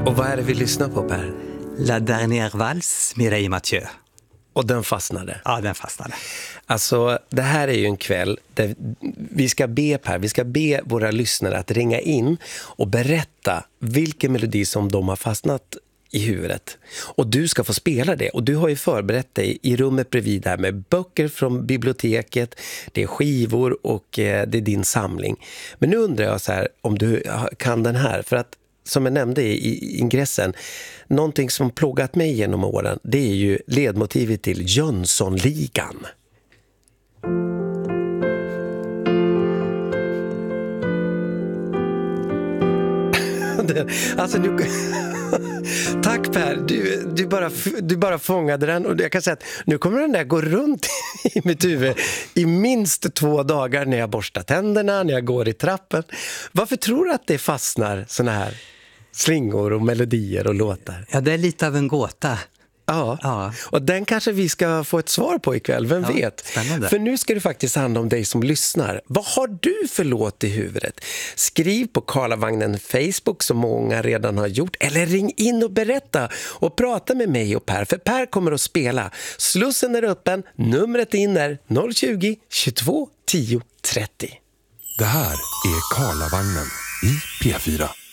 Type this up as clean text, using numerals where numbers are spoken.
Och vad är det vi lyssnar på, Per? La dernière valse, Mireille Mathieu. Och den fastnade? Ja, den fastnade. Alltså, det här är ju en kväll där vi ska be, Per, vi ska be våra lyssnare att ringa in och berätta vilken melodi som de har fastnat i huvudet. Och du ska få spela det. Och du har ju förberett dig i rummet bredvid här med böcker från biblioteket, det är skivor och det är din samling. Men nu undrar jag så här, om du kan den här, för att som jag nämnde i ingressen, någonting som plågat mig genom åren, det är ju ledmotivet till Jönssonligan. Alltså nu... Tack Per, du bara fångade den, och jag kan säga att nu kommer den där gå runt i mitt huvud i minst 2 dagar när jag borstar tänderna, när jag går i trappen. Varför tror du att det fastnar såna här slingor och melodier och låtar? Ja, det är lite av en gåta. Ja, och den kanske vi ska få ett svar på ikväll, vem vet? Spännande. För nu ska det faktiskt handla om dig som lyssnar. Vad har du för låt i huvudet? Skriv på Karlavagnen Facebook som många redan har gjort, eller ring in och berätta och prata med mig och Per, för Per kommer att spela. Slussen är öppen, numret in är 020 22 10 30. Det här är Karlavagnen i P4.